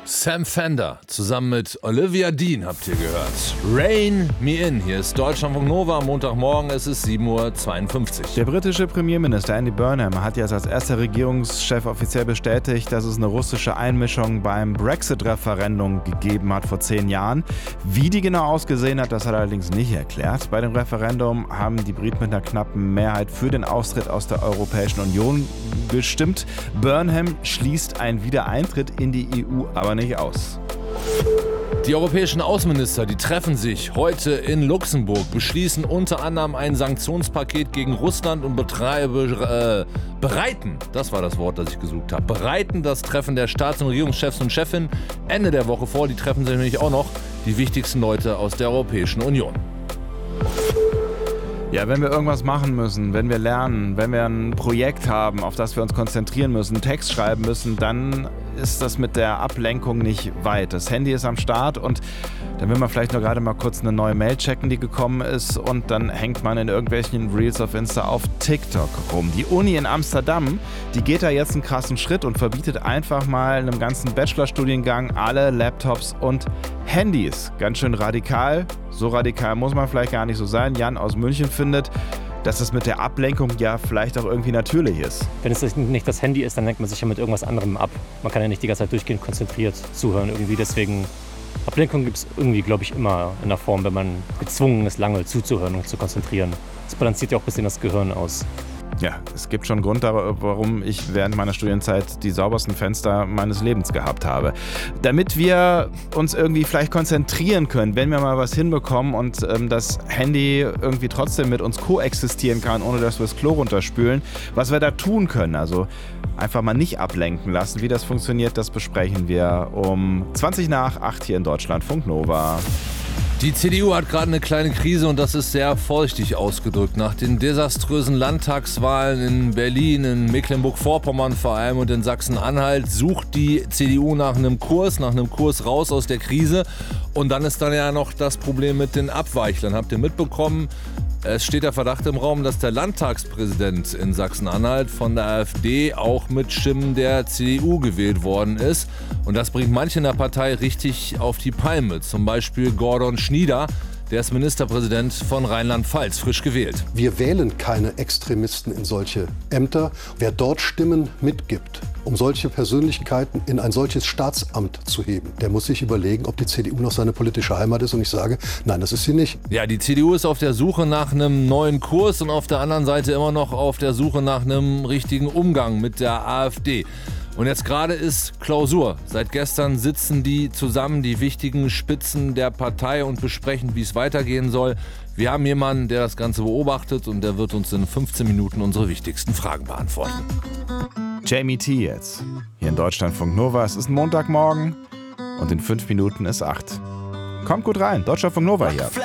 Sam Fender zusammen mit Olivia Dean habt ihr gehört. Rain Me In. Hier ist Deutschlandfunk Nova am Montagmorgen. Es ist 7:52 Uhr. Der britische Premierminister Andy Burnham hat jetzt als erster Regierungschef offiziell bestätigt, dass es eine russische Einmischung beim Brexit-Referendum gegeben hat vor 10 Jahren. Wie die genau ausgesehen hat, das hat er allerdings nicht erklärt. Bei dem Referendum haben die Briten mit einer knappen Mehrheit für den Austritt aus der Europäischen Union gestimmt. Burnham schließt einen Wiedereintritt in die EU aber nicht aus. Die europäischen Außenminister, die treffen sich heute in Luxemburg, beschließen unter anderem ein Sanktionspaket gegen Russland und bereiten, das war das Wort, das ich gesucht habe, bereiten das Treffen der Staats- und Regierungschefs und Chefinnen Ende der Woche vor. Die treffen sich nämlich auch noch, die wichtigsten Leute aus der Europäischen Union. Ja, wenn wir irgendwas machen müssen, wenn wir lernen, wenn wir ein Projekt haben, auf das wir uns konzentrieren müssen, einen Text schreiben müssen, dann ist das mit der Ablenkung nicht weit. Das Handy ist am Start und dann will man vielleicht nur gerade mal kurz eine neue Mail checken, die gekommen ist, und dann hängt man in irgendwelchen Reels auf Insta auf TikTok rum. Die Uni in Amsterdam, die geht da jetzt einen krassen Schritt und verbietet einfach mal einem ganzen Bachelorstudiengang alle Laptops und Handys. Ganz schön radikal. So radikal muss man vielleicht gar nicht so sein. Jan aus München findet, dass das mit der Ablenkung ja vielleicht auch irgendwie natürlich ist. Wenn es nicht das Handy ist, dann lenkt man sich ja mit irgendwas anderem ab. Man kann ja nicht die ganze Zeit durchgehend konzentriert zuhören irgendwie. Deswegen, Ablenkung gibt es irgendwie, glaube ich, immer in der Form, wenn man gezwungen ist, lange zuzuhören und zu konzentrieren. Das balanciert ja auch ein bisschen das Gehirn aus. Ja, es gibt schon einen Grund, warum ich während meiner Studienzeit die saubersten Fenster meines Lebens gehabt habe. Damit wir uns irgendwie vielleicht konzentrieren können, wenn wir mal was hinbekommen und das Handy irgendwie trotzdem mit uns koexistieren kann, ohne dass wir das Klo runterspülen, was wir da tun können. Also einfach mal nicht ablenken lassen. Wie das funktioniert, das besprechen wir um 7:20 hier in Deutschlandfunk Nova. Die CDU hat gerade eine kleine Krise und das ist sehr vorsichtig ausgedrückt. Nach den desaströsen Landtagswahlen in Berlin, in Mecklenburg-Vorpommern vor allem und in Sachsen-Anhalt sucht die CDU nach einem Kurs raus aus der Krise. Und dann ist dann ja noch das Problem mit den Abweichlern. Habt ihr mitbekommen? Es steht der Verdacht im Raum, dass der Landtagspräsident in Sachsen-Anhalt von der AfD auch mit Stimmen der CDU gewählt worden ist. Und das bringt manche in der Partei richtig auf die Palme. Zum Beispiel Gordon Schnieder, der ist Ministerpräsident von Rheinland-Pfalz, frisch gewählt. Wir wählen keine Extremisten in solche Ämter. Wer dort Stimmen mitgibt, um solche Persönlichkeiten in ein solches Staatsamt zu heben, der muss sich überlegen, ob die CDU noch seine politische Heimat ist. Und ich sage, nein, das ist sie nicht. Ja, die CDU ist auf der Suche nach einem neuen Kurs und auf der anderen Seite immer noch auf der Suche nach einem richtigen Umgang mit der AfD. Und jetzt gerade ist Klausur. Seit gestern sitzen die zusammen, die wichtigen Spitzen der Partei, und besprechen, wie es weitergehen soll. Wir haben jemanden, der das Ganze beobachtet, und der wird uns in 15 Minuten unsere wichtigsten Fragen beantworten. Jamie T. jetzt. Hier in Deutschlandfunk Nova. Es ist Montagmorgen und in 5 Minuten ist 8. Kommt gut rein. Deutschlandfunk Nova hier.